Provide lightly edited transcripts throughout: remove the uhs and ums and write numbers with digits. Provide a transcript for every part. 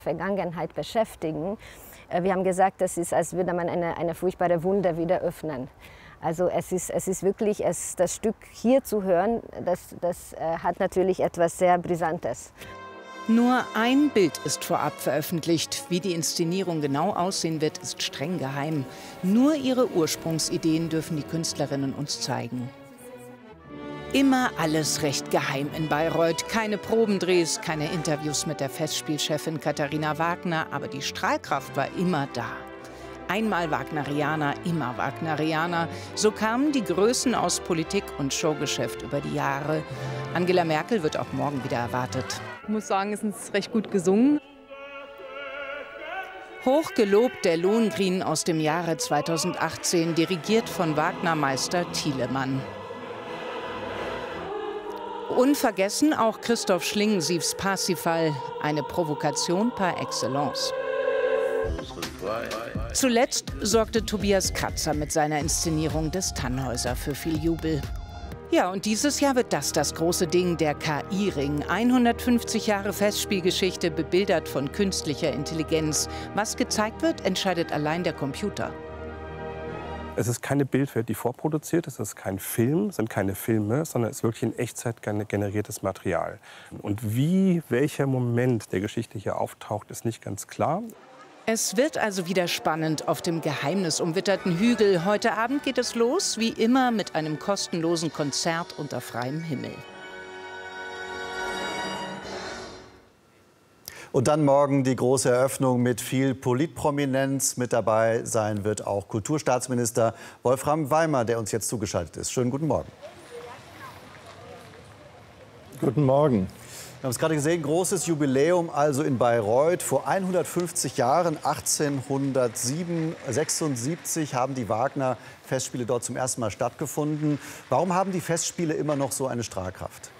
Vergangenheit beschäftigen. Wir haben gesagt, das ist, als würde man eine furchtbare Wunde wieder öffnen. Also es ist wirklich, das Stück hier zu hören, das hat natürlich etwas sehr Brisantes. Nur ein Bild ist vorab veröffentlicht. Wie die Inszenierung genau aussehen wird, ist streng geheim. Nur ihre Ursprungsideen dürfen die Künstlerinnen uns zeigen. Immer alles recht geheim in Bayreuth. Keine Probendrehs, keine Interviews mit der Festspielchefin Katharina Wagner, aber die Strahlkraft war immer da. Einmal Wagnerianer, immer Wagnerianer. So kamen die Größen aus Politik und Showgeschäft über die Jahre. Angela Merkel wird auch morgen wieder erwartet. Ich muss sagen, es ist recht gut gesungen. Hochgelobt der Lohengrin aus dem Jahre 2018, dirigiert von Wagner-Meister Thielemann. Unvergessen auch Christoph Schlingensiefs Parsifal, eine Provokation par excellence. Zuletzt sorgte Tobias Katzer mit seiner Inszenierung des Tannhäuser für viel Jubel. Ja, und dieses Jahr wird das große Ding, der KI-Ring. 150 Jahre Festspielgeschichte, bebildert von künstlicher Intelligenz. Was gezeigt wird, entscheidet allein der Computer. Es ist keine Bildwelt, die vorproduziert ist, es ist kein Film, sind keine Filme, sondern es ist wirklich in Echtzeit generiertes Material. Und welcher Moment der Geschichte hier auftaucht, ist nicht ganz klar. Es wird also wieder spannend auf dem geheimnisumwitterten Hügel. Heute Abend geht es los, wie immer, mit einem kostenlosen Konzert unter freiem Himmel. Und dann morgen die große Eröffnung mit viel Politprominenz. Mit dabei sein wird auch Kulturstaatsminister Wolfram Weimer, der uns jetzt zugeschaltet ist. Schönen guten Morgen. Guten Morgen. Wir haben es gerade gesehen, großes Jubiläum also in Bayreuth. Vor 150 Jahren, 1876, haben die Wagner-Festspiele dort zum ersten Mal stattgefunden. Warum haben die Festspiele immer noch so eine Strahlkraft?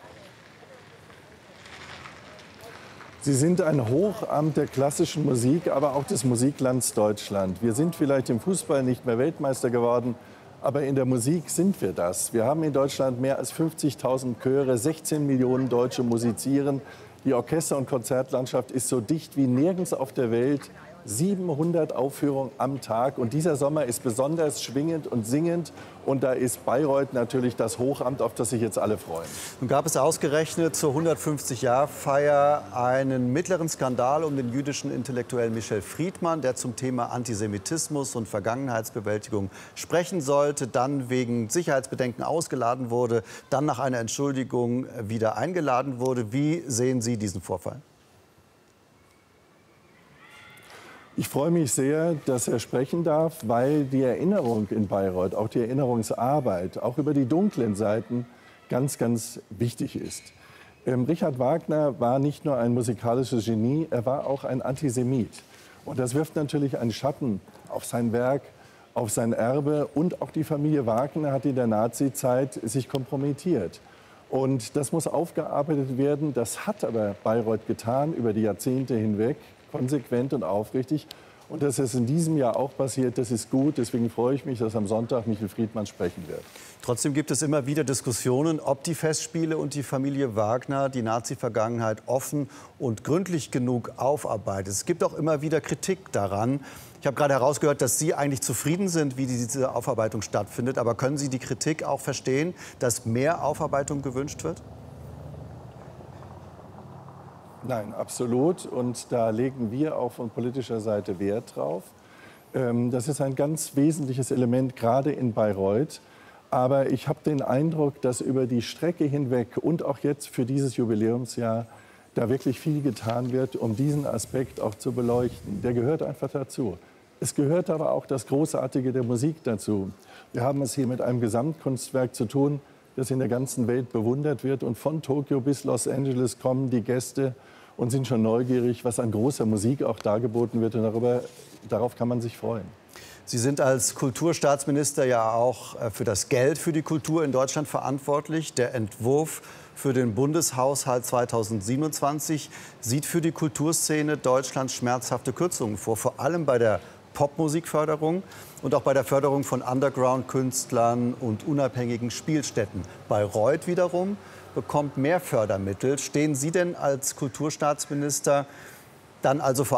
Sie sind ein Hochamt der klassischen Musik, aber auch des Musiklands Deutschland. Wir sind vielleicht im Fußball nicht mehr Weltmeister geworden, aber in der Musik sind wir das. Wir haben in Deutschland mehr als 50.000 Chöre, 16 Millionen Deutsche musizieren. Die Orchester- und Konzertlandschaft ist so dicht wie nirgends auf der Welt. 700 Aufführungen am Tag. Und dieser Sommer ist besonders schwingend und singend. Und da ist Bayreuth natürlich das Hochamt, auf das sich jetzt alle freuen. Nun gab es ausgerechnet zur 150-Jahr-Feier einen mittleren Skandal um den jüdischen Intellektuellen Michel Friedmann, der zum Thema Antisemitismus und Vergangenheitsbewältigung sprechen sollte, dann wegen Sicherheitsbedenken ausgeladen wurde, dann nach einer Entschuldigung wieder eingeladen wurde. Wie sehen Sie diesen Vorfall? Ich freue mich sehr, dass er sprechen darf, weil die Erinnerung in Bayreuth, auch die Erinnerungsarbeit, auch über die dunklen Seiten ganz, ganz wichtig ist. Richard Wagner war nicht nur ein musikalisches Genie, er war auch ein Antisemit. Und das wirft natürlich einen Schatten auf sein Werk, auf sein Erbe. Und auch die Familie Wagner hat in der Nazizeit sich kompromittiert. Und das muss aufgearbeitet werden. Das hat aber Bayreuth getan über die Jahrzehnte hinweg, konsequent und aufrichtig. Und dass es in diesem Jahr auch passiert, das ist gut. Deswegen freue ich mich, dass am Sonntag Michel Friedmann sprechen wird. Trotzdem gibt es immer wieder Diskussionen, ob die Festspiele und die Familie Wagner die Nazi-Vergangenheit offen und gründlich genug aufarbeitet. Es gibt auch immer wieder Kritik daran. Ich habe gerade herausgehört, dass Sie eigentlich zufrieden sind, wie diese Aufarbeitung stattfindet. Aber können Sie die Kritik auch verstehen, dass mehr Aufarbeitung gewünscht wird? Nein, absolut. Und da legen wir auch von politischer Seite Wert drauf. Das ist ein ganz wesentliches Element, gerade in Bayreuth. Aber ich habe den Eindruck, dass über die Strecke hinweg und auch jetzt für dieses Jubiläumsjahr da wirklich viel getan wird, um diesen Aspekt auch zu beleuchten. Der gehört einfach dazu. Es gehört aber auch das Großartige der Musik dazu. Wir haben es hier mit einem Gesamtkunstwerk zu tun, das in der ganzen Welt bewundert wird. Und von Tokio bis Los Angeles kommen die Gäste und sind schon neugierig, was an großer Musik auch dargeboten wird. Und darauf kann man sich freuen. Sie sind als Kulturstaatsminister ja auch für das Geld für die Kultur in Deutschland verantwortlich. Der Entwurf für den Bundeshaushalt 2027 sieht für die Kulturszene Deutschlands schmerzhafte Kürzungen vor, vor allem bei der Popmusikförderung und auch bei der Förderung von Underground-Künstlern und unabhängigen Spielstätten. Bayreuth wiederum bekommt mehr Fördermittel. Stehen Sie denn als Kulturstaatsminister dann also vor